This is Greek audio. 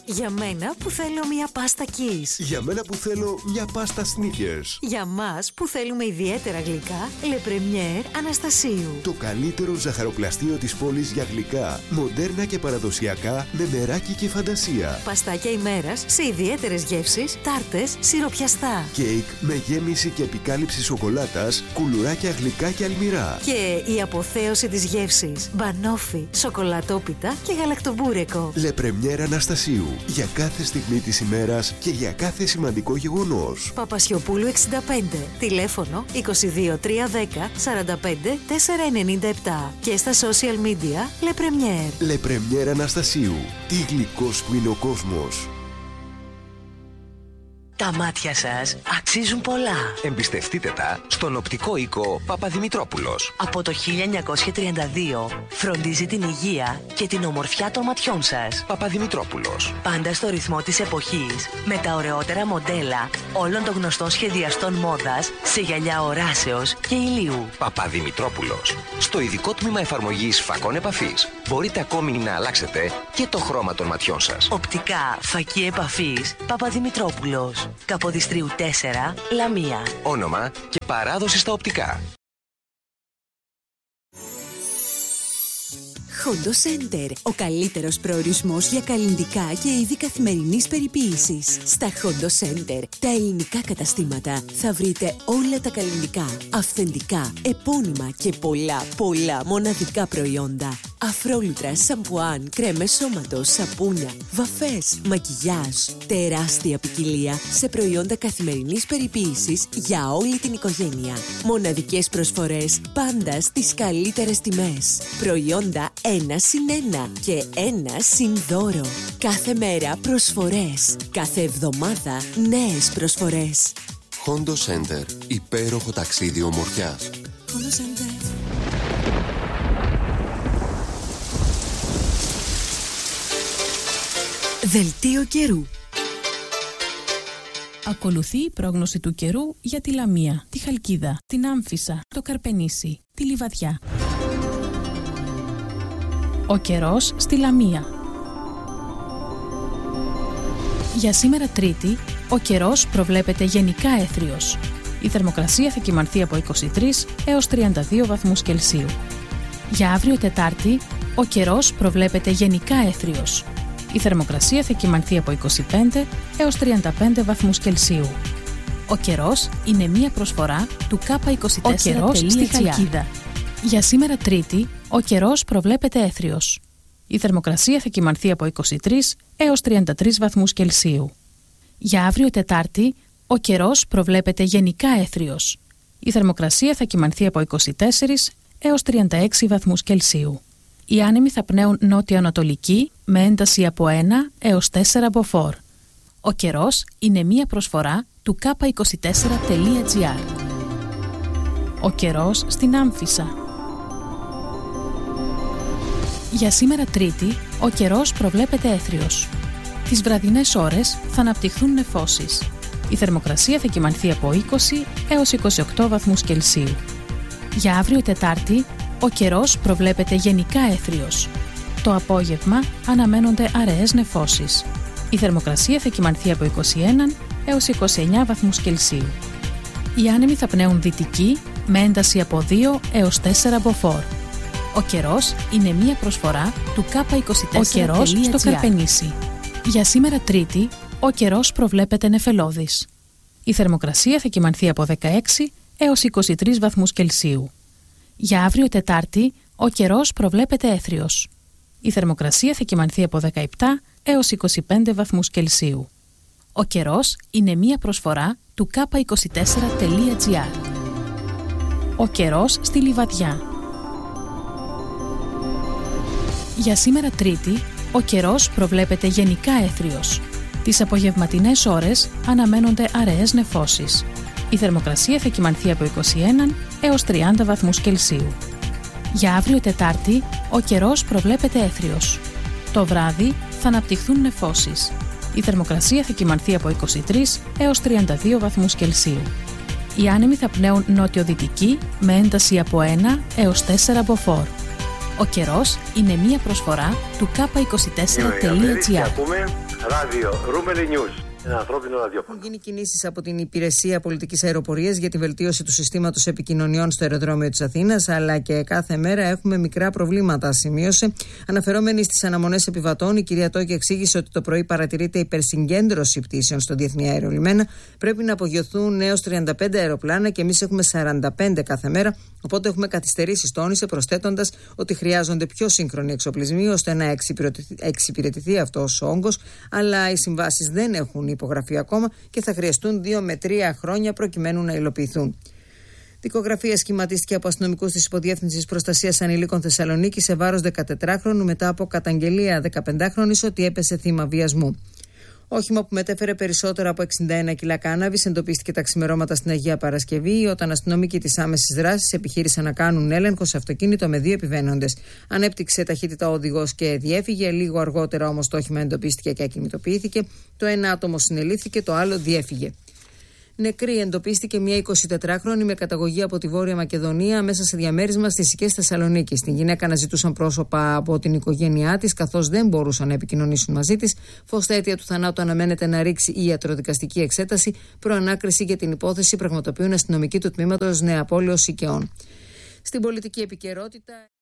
Για μένα που θέλω μια πάστα Kiss. Για μένα που θέλω μια πάστα Snickers. Για μας που θέλουμε ιδιαίτερα γλυκά, Le Premier Αναστασίου. Το καλύτερο ζαχαροπλαστείο της πόλης για γλυκά, μοντέρνα και παραδοσιακά, με μεράκι και φαντασία. Παστάκια ημέρας σε ιδιαίτερες γεύσεις, τάρτες, σιροπιαστά. Κέικ με γέμιση και επικάλυψη σοκολάτας, κουλουράκια γλυκά και αλμυρά. Και η αποθέωση της γεύσης, μπανόφι, σοκολατόπιτα και γαλακτομπούρεκο. Le Premier Αναστασίου. Για κάθε στιγμή της ημέρας και για κάθε σημαντικό γεγονός. Παπασιοπούλου 65. Τηλέφωνο 22 310 45 497. Και στα social media Le Premier. Le Premier Αναστασίου. Τι γλυκός που είναι ο κόσμος. Τα μάτια σας αξίζουν πολλά. Εμπιστευτείτε τα στον οπτικό οίκο Παπαδημητρόπουλος. Από το 1932 φροντίζει την υγεία και την ομορφιά των ματιών σας. Παπαδημητρόπουλος. Πάντα στο ρυθμό της εποχής, με τα ωραιότερα μοντέλα όλων των γνωστών σχεδιαστών μόδας σε γυαλιά οράσεως και ηλίου. Παπαδημητρόπουλος. Στο ειδικό τμήμα εφαρμογής φακών επαφής μπορείτε ακόμη να αλλάξετε και το χρώμα των ματιών σας. Οπτικά φακή επαφής Παπαδημητρόπουλος. Καποδιστρίου 4, Λαμία. Όνομα και παράδοση στα οπτικά. Hondo Center, ο καλύτερος προορισμός για καλλυντικά και είδη καθημερινής περιποίησης. Στα Hondo Center, τα ελληνικά καταστήματα, θα βρείτε όλα τα καλλυντικά, αυθεντικά, επώνυμα και πολλά μοναδικά προϊόντα. Αφρόλουτρα, σαμπουάν, κρέμες σώματος, σαπούνια, βαφές, μακιγιάζ. Τεράστια ποικιλία σε προϊόντα καθημερινής περιποίησης για όλη την οικογένεια. Μοναδικές προσφορές πάντα στις καλύτερες τιμές. Προϊόντα 1+1 και 1+δώρο. Κάθε μέρα προσφορές. Κάθε εβδομάδα νέες προσφορές. Hondo Center. Υπέροχο ταξίδι ομορφιάς. Hondo Center. Δελτίο καιρού. Ακολουθεί η πρόγνωση του καιρού για τη Λαμία, τη Χαλκίδα, την Άμφισσα, το Καρπενήσι, τη Λιβαδιά. Ο καιρός στη Λαμία. Για σήμερα Τρίτη, ο καιρός προβλέπεται γενικά έθριος. Η θερμοκρασία θα κυμανθεί από 23 έως 32 βαθμούς Κελσίου. Για αύριο Τετάρτη, ο καιρός προβλέπεται γενικά έθριος. Η θερμοκρασία θα κυμανθεί από 25 έως 35 βαθμούς Κελσίου. Ο καιρός είναι μία προσφορά του K24. Ο καιρός στη Χαλκίδα. Για σήμερα Τρίτη, ο καιρός προβλέπεται έθριος. Η θερμοκρασία θα κυμανθεί από 23 έως 33 βαθμούς Κελσίου. Για αύριο Τετάρτη, ο καιρός προβλέπεται γενικά έθριος. Η θερμοκρασία θα κυμανθεί από 24 έως 36 βαθμούς Κελσίου. Οι άνεμοι θα πνέουν νότιο-ανατολική με ένταση από 1 έως 4 μποφόρ. Ο καιρός είναι μία προσφορά του K24.gr. Ο καιρός στην Άμφισσα. Για σήμερα Τρίτη, ο καιρός προβλέπεται έθριος. Τις βραδινές ώρες θα αναπτυχθούν νεφώσεις. Η θερμοκρασία θα κυμανθεί από 20 έως 28 βαθμούς Κελσίου. Για αύριο Τετάρτη, ο καιρός προβλέπεται γενικά έθριος. Το απόγευμα αναμένονται αραιές νεφώσεις. Η θερμοκρασία θα κυμανθεί από 21 έως 29 βαθμούς Κελσίου. Οι άνεμοι θα πνέουν δυτική με ένταση από 2 έως 4 μποφόρ. Ο καιρός είναι μία προσφορά του K24. Ο καιρός στο Καρπενήσι. Για σήμερα Τρίτη, ο καιρός προβλέπεται νεφελώδης. Η θερμοκρασία θα κυμανθεί από 16 έως 23 βαθμούς Κελσίου. Για αύριο Τετάρτη, ο καιρός προβλέπεται έθριος. Η θερμοκρασία θα κυμανθεί από 17 έως 25 βαθμούς Κελσίου. Ο καιρός είναι μία προσφορά του K24.gr. Ο καιρός στη Λιβαδιά. Για σήμερα Τρίτη, ο καιρός προβλέπεται γενικά έθριος. Τις απογευματινές ώρες αναμένονται αραιές νεφώσεις. Η θερμοκρασία θα κυμανθεί από 21 έως 30 βαθμούς Κελσίου. Για αύριο Τετάρτη, ο καιρός προβλέπεται έθριος. Το βράδυ θα αναπτυχθούν νεφώσεις. Η θερμοκρασία θα κυμανθεί από 23 έως 32 βαθμούς Κελσίου. Οι άνεμοι θα πνέουν νότιο-δυτική με ένταση από 1 έως 4 μποφόρ. Ο καιρός είναι μία προσφορά του K24.gr. Ράδιο, Ρούμελι News. Ένα ανθρώπινο ραδιόφωνο. Έχουν γίνει κινήσεις από την Υπηρεσία Πολιτικής Αεροπορίας για τη βελτίωση του συστήματος επικοινωνιών στο αεροδρόμιο της Αθήνας, αλλά και κάθε μέρα έχουμε μικρά προβλήματα, σημείωσε. Αναφερόμενη στις αναμονές επιβατών, η κυρία Τόκη εξήγησε ότι το πρωί παρατηρείται υπερσυγκέντρωση πτήσεων στο Διεθνή Αέριο Λιμένα. Πρέπει να απογειωθούν έως 35 αεροπλάνα και εμείς έχουμε 45 κάθε μέρα. Οπότε έχουμε καθυστερήσεις, τόνισε, προσθέτοντας ότι χρειάζονται πιο σύγχρονοι εξοπλισμοί ώστε να εξυπηρετηθεί αυτός ο όγκος. Αλλά οι συμβάσεις δεν έχουν υπογραφεί ακόμα και θα χρειαστούν 2 με 3 χρόνια προκειμένου να υλοποιηθούν. Δικογραφία σχηματίστηκε από αστυνομικούς της Υποδιεύθυνσης Προστασίας Ανηλίκων Θεσσαλονίκη σε βάρος 14χρονου μετά από καταγγελία 15χρονης ότι έπεσε θύμα βιασμού. Όχημα που μετέφερε περισσότερα από 61 κιλά κάναβης εντοπίστηκε τα ξημερώματα στην Αγία Παρασκευή, όταν αστυνομικοί της άμεσης δράσης επιχείρησαν να κάνουν έλεγχο σε αυτοκίνητο με 2 επιβαίνοντες. Ανέπτυξε ταχύτητα ο οδηγός και διέφυγε. Λίγο αργότερα όμως το όχημα εντοπίστηκε και ακινητοποιήθηκε. Το ένα άτομο συνελήφθηκε, το άλλο διέφυγε. Νεκρή εντοπίστηκε μια 24χρονη με καταγωγή από τη Βόρεια Μακεδονία μέσα σε διαμέρισμα στις Σικές Θεσσαλονίκης. Την γυναίκα αναζητούσαν πρόσωπα από την οικογένειά της, καθώς δεν μπορούσαν να επικοινωνήσουν μαζί της. Φως στα αίτια του θανάτου αναμένεται να ρίξει η ιατροδικαστική εξέταση. Προανάκριση για την υπόθεση πραγματοποιούν αστυνομικοί του τμήματος Νεαπόλεως Σικαιών. Στην πολιτική επικαιρότητα.